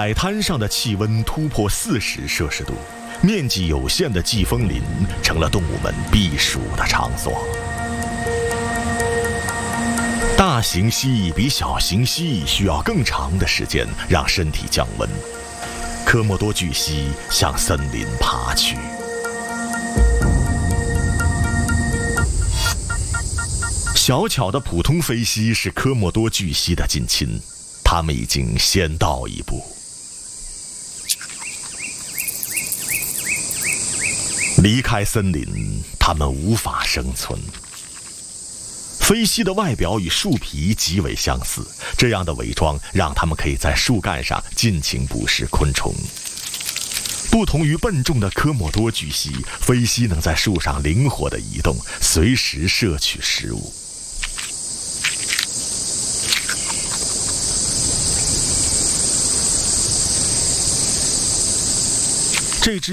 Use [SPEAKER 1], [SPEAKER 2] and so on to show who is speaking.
[SPEAKER 1] 海滩上的气温突破40摄氏度，面积有限的季风林成了动物们避暑的场所。大型蜥蜴比小型蜥蜴需要更长的时间让身体降温。科莫多巨蜥向森林爬去。小巧的普通飞蜥是科莫多巨蜥的近亲，它们已经先到一步。离开森林，它们无法生存。飞蜥的外表与树皮极为相似，这样的伪装让它们可以在树干上尽情捕食昆虫。不同于笨重的科莫多巨蜥，飞蜥能在树上灵活地移动，随时摄取食物。这只